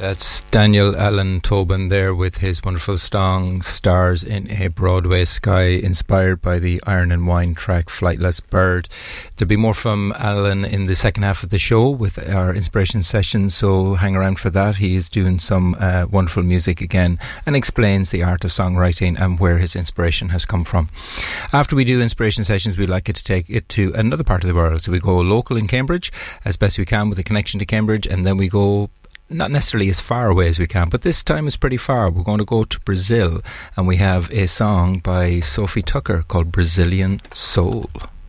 That's Daniel Allen Tobin there with his wonderful song Stars in a Broadway Sky, inspired by the Iron and Wine track Flightless Bird. There'll be more from Alan in the second half of the show with our inspiration session, so hang around for that. He is doing some wonderful music again and explains the art of songwriting and where his inspiration has come from. After we do inspiration sessions, we'd like it to take it to another part of the world. So we go local in Cambridge as best we can with a connection to Cambridge, and then we go not necessarily as far away as we can, but this time it's pretty far. We're going to go to Brazil, and we have a song by Sophie Tucker called Brazilian Soul.